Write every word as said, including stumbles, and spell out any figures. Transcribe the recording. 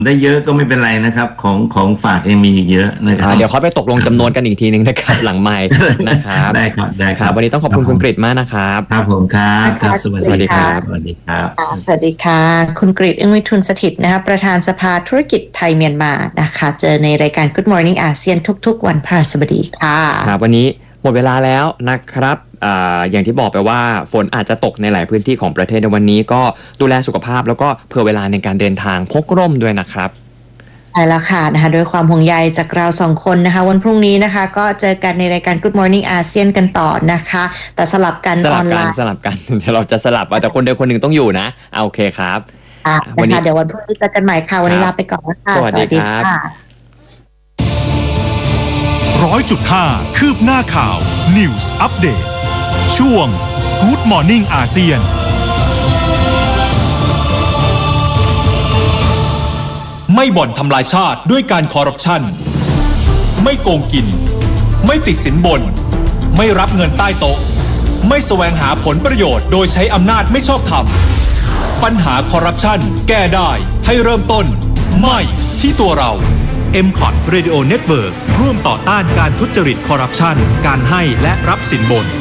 ได้เยอะก็ไม่เป็นไรนะครับของของฝากยังมีอีกเยอะนะครับเดี๋ยวเขาไปตกลงจำนวนกันอีกทีนึงนะครับหลังไมค์นะครับได้ครับได้คครัรับบวันนี้ต้องขอบคุณคุณกฤษมากนะครับครับผมครับครับสวัสสวัสดีดีคครัรับ บสวัสดีครับสวัสดีค่ะคุณกฤษ อึ้งวิทูลสถิตย์นะคะประธานสภาธุรกิจไทยเมียนมานะคะเจอในรายการ Good Morning อาเซียนทุกๆวันพฤหัสบดีค่ะครับวันนี้หมดเวลาแล้วนะครับ อ, อย่างที่บอกไปว่าฝนอาจจะตกในหลายพื้นที่ของประเทศในวันนี้ก็ดูแลสุขภาพแล้วก็เผื่อเวลาในการเดินทางพกร่มด้วยนะครับใช่แล้วค่ะนะคะด้วยความห่วงใยจากเราสองคนนะคะวันพรุ่งนี้นะคะก็เจอกันในรายการ Good Morning อาเซียนกันต่อนะคะแต่สลับกันออนไลน์สลับกันเดี๋ยวเราจะสลับว่าแต่คนเดียวคนหนึ่งต้องอยู่นะเอาโอเคครับวันนี้เดี๋ยววันพรุ่งนี้เจอกันใหม่ค่ะวันนี้ลาไปก่อนนะคะสวัสดีครับร้อยจุดห้าคืบหน้าข่าว News Update ช่วง Good Morning อาเซียนไม่บ่อนทำลายชาติด้วยการคอร์รัปชันไม่โกงกินไม่ติดสินบนไม่รับเงินใต้โต๊ะไม่แสวงหาผลประโยชน์โดยใช้อำนาจไม่ชอบธรรมปัญหาคอร์รัปชันแก้ได้ให้เริ่มต้นไม่ที่ตัวเรา เอ็ม คอท Radio Network ร่วมต่อต้านการทุจริตคอร์รัปชันการให้และรับสินบน